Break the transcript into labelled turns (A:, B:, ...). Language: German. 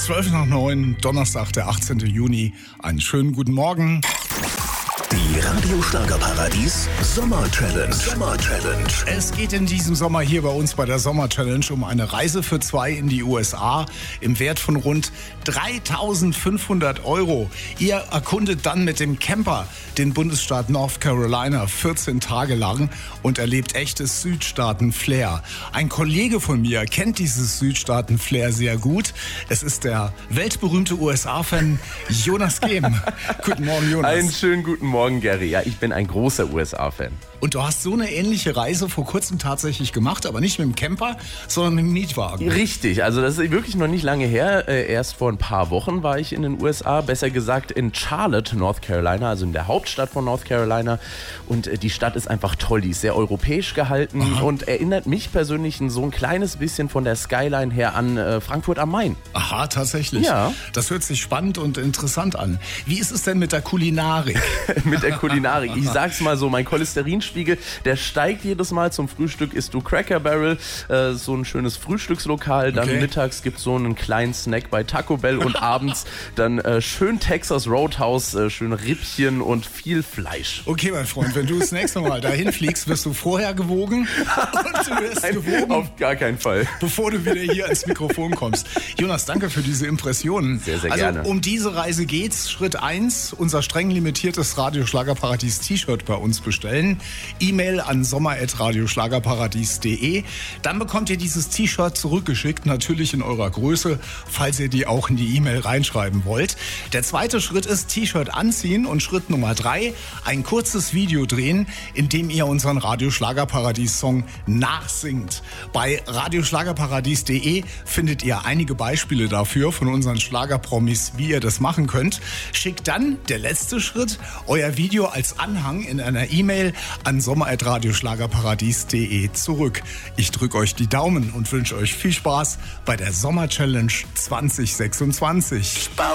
A: 12:09, Donnerstag, der 18. Juni. Einen schönen guten Morgen.
B: Die Radio Schlagerparadies Sommer Challenge.
A: Es geht in diesem Sommer hier bei uns bei der Sommer Challenge um eine Reise für zwei in die USA im Wert von rund 3.500 €. Ihr erkundet dann mit dem Camper den Bundesstaat North Carolina 14 Tage lang und erlebt echtes Südstaaten-Flair. Ein Kollege von mir kennt dieses Südstaaten-Flair sehr gut. Es ist der weltberühmte USA-Fan Jonas Gehm. Guten Morgen, Jonas.
C: Einen schönen guten Morgen, Gary. Ja, ich bin ein großer USA-Fan.
A: Und du hast so eine ähnliche Reise vor kurzem tatsächlich gemacht, aber nicht mit dem Camper, sondern mit dem Mietwagen.
C: Richtig, also das ist wirklich noch nicht lange her. Erst vor ein paar Wochen war ich in den USA, besser gesagt in Charlotte, North Carolina, also in der Hauptstadt von North Carolina. Und die Stadt ist einfach toll, die ist sehr europäisch gehalten. Aha. Und erinnert mich persönlich so ein kleines bisschen von der Skyline her an Frankfurt am Main.
A: Aha, tatsächlich.
C: Ja.
A: Das hört sich spannend und interessant an. Wie ist es denn mit der Kulinarik?
C: Mit der Kulinarik. Ich sag's mal so, mein Cholesterinspiegel, der steigt jedes Mal. Zum Frühstück isst du Cracker Barrel, so ein schönes Frühstückslokal. Dann mittags gibt's so einen kleinen Snack bei Taco Bell und abends dann schön Texas Roadhouse, schön Rippchen und viel Fleisch.
A: Okay, mein Freund, wenn du das nächste Mal dahin fliegst, wirst du vorher gewogen und du wirst gewogen.
C: Auf gar keinen Fall.
A: Bevor du wieder hier ans Mikrofon kommst. Jonas, danke für diese Impressionen.
C: Sehr, sehr gerne.
A: Also um diese Reise geht's. Schritt 1, unser streng limitiertes Radio Schlagerparadies T-Shirt bei uns bestellen. E-Mail an sommer@radioschlagerparadies.de. Dann bekommt ihr dieses T-Shirt zurückgeschickt, natürlich in eurer Größe, falls ihr die auch in die E-Mail reinschreiben wollt. Der zweite Schritt ist T-Shirt anziehen und Schritt Nummer 3, ein kurzes Video drehen, in dem ihr unseren Radio Schlagerparadies Song nachsingt. Bei radioschlagerparadies.de findet ihr einige Beispiele dafür von unseren Schlagerpromis, wie ihr das machen könnt. Schickt dann, der letzte Schritt, euer Video als Anhang in einer E-Mail an sommer@radioschlagerparadies.de zurück. Ich drücke euch die Daumen und wünsche euch viel Spaß bei der Sommer Challenge 2026.